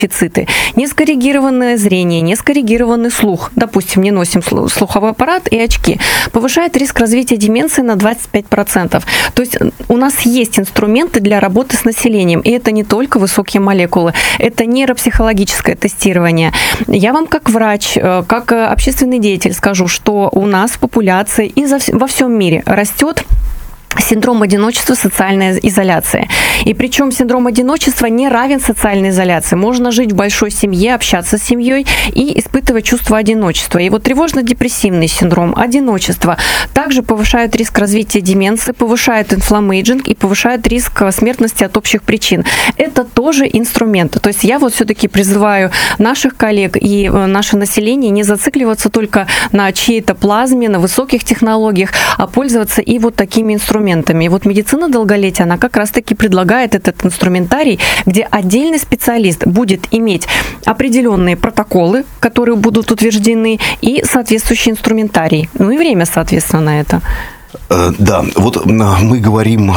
дефициты, не скоррегированное зрение, не скоррегированный слух, допустим, не носим слуховой аппарат и очки, повышает риск развития деменции на 25%. То есть у нас есть инструменты для работы с населением, и это не только высокие молекулы, это нейропсихологическое тестирование. Я вам как врач, как общественный деятель скажу, что у нас в популяции и во всем мире растет синдром одиночества, социальная изоляция. И причем синдром одиночества не равен социальной изоляции. Можно жить в большой семье, общаться с семьей и испытывать чувство одиночества. И вот тревожно-депрессивный синдром одиночества также повышает риск развития деменции, повышает инфламмейджинг и повышает риск смертности от общих причин. Это тоже инструменты. То есть я вот все-таки призываю наших коллег и наше население не зацикливаться только на чьей-то плазме, на высоких технологиях, а пользоваться и вот такими инструментами. И вот медицина долголетия, она как раз-таки предлагает этот инструментарий, где отдельный специалист будет иметь определенные протоколы, которые будут утверждены, и соответствующий инструментарий. Ну и время, соответственно, на это. Да, вот мы говорим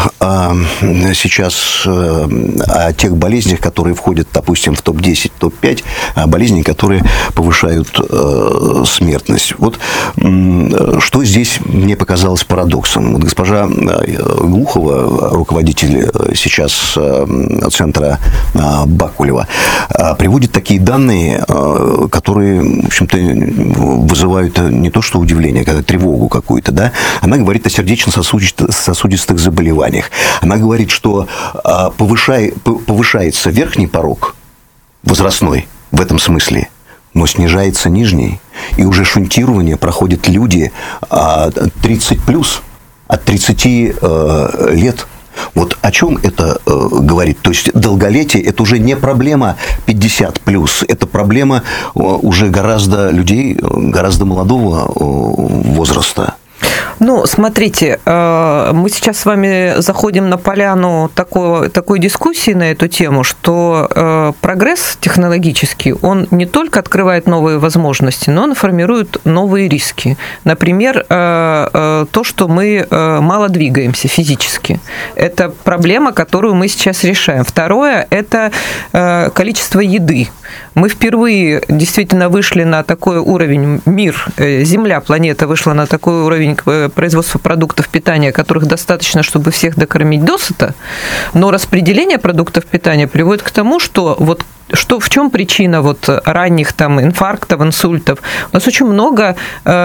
сейчас о тех болезнях, которые входят, допустим, в топ-10, топ-5, болезней, которые повышают смертность. Вот что здесь мне показалось парадоксом. Вот госпожа Глухова, руководитель сейчас центра Бакулева, приводит такие данные, которые, в общем-то, вызывают не то что удивление, а тревогу какую-то, да? Она говорит о сердечно-сосудистых заболеваниях. Она говорит, что повышается верхний порог возрастной в этом смысле, но снижается нижний. И уже шунтирование проходят люди 30+, от 30 лет. Вот о чем это говорит? То есть долголетие – это уже не проблема 50+, это проблема уже гораздо молодого возраста. Ну, смотрите, мы сейчас с вами заходим на поляну такой дискуссии на эту тему, что прогресс технологический, он не только открывает новые возможности, но он формирует новые риски. Например, то, что мы мало двигаемся физически. Это проблема, которую мы сейчас решаем. Второе – это количество еды. Мы впервые действительно вышли на такой уровень, мир, Земля, планета вышла на такой уровень производства продуктов питания, которых достаточно, чтобы всех докормить досыта, но распределение продуктов питания приводит к тому, что в чем причина ранних инфарктов, инсультов? У нас очень много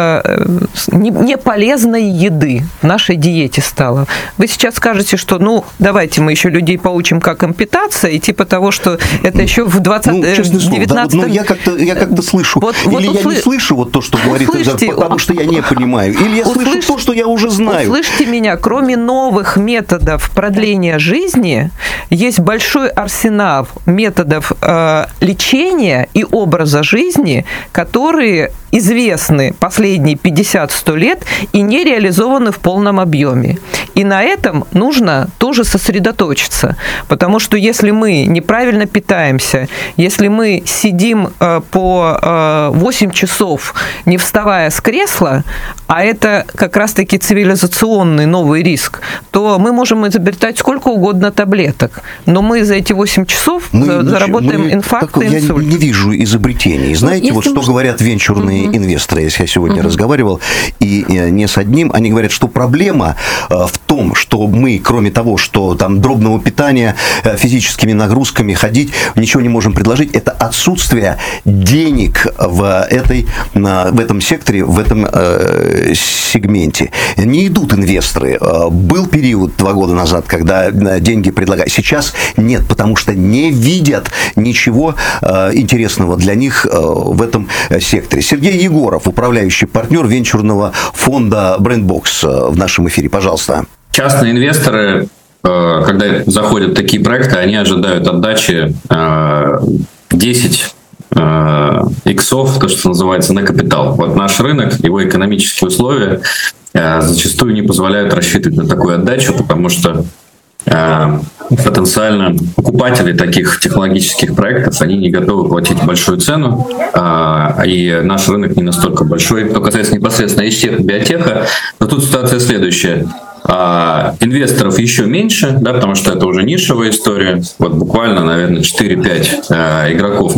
неполезной еды в нашей диете стало. Вы сейчас скажете, что давайте мы еще людей поучим, как им питаться, и типа того, что это еще в 19-м... Я как-то слышу. Или я не слышу то, что говорит, потому что я не понимаю. Или я слышу то, что я уже знаю. Услышьте меня, кроме новых методов продления жизни, есть большой арсенал методов лечения и образа жизни, которые известны последние 50-100 лет и не реализованы в полном объеме. И на этом нужно тоже сосредоточиться, потому что если мы неправильно питаемся, если мы сидим по 8 часов, не вставая с кресла, а это как раз-таки цивилизационный новый риск, то мы можем изобретать сколько угодно таблеток, но мы за эти 8 часов заработаем инфаркт и инсульт. Я не вижу изобретений. Знаете, что говорят венчурные инвесторы, если я сегодня разговаривал, и не с одним, они говорят, что проблема в том, что мы, кроме того, что там дробного питания, физическими нагрузками ходить, ничего не можем предложить, это отсутствие денег в этом секторе, в этом сегменте. Не идут инвесторы. Был период 2 года назад, когда деньги предлагали. Сейчас нет, потому что не видят ничего интересного для них в этом секторе. Сергей Егоров, управляющий партнер венчурного фонда BrandBox в нашем эфире. Пожалуйста. Частные инвесторы, когда заходят в такие проекты, они ожидают отдачи 10 иксов, то, что называется, на капитал. Вот наш рынок, его экономические условия зачастую не позволяют рассчитывать на такую отдачу, потому что потенциально покупатели таких технологических проектов, они не готовы платить большую цену, и наш рынок не настолько большой. Что касается непосредственно ИЧТЕХ, биотеха, то тут ситуация следующая. Инвесторов еще меньше, да, потому что это уже нишевая история. Вот буквально, наверное, 4-5 игроков